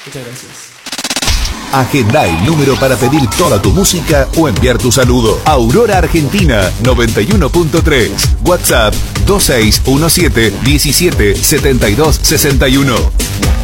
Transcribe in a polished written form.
Muchas gracias. Agenda el número para pedir toda tu música o enviar tu saludo. Aurora Argentina 91.3. WhatsApp 2617 17 72 61.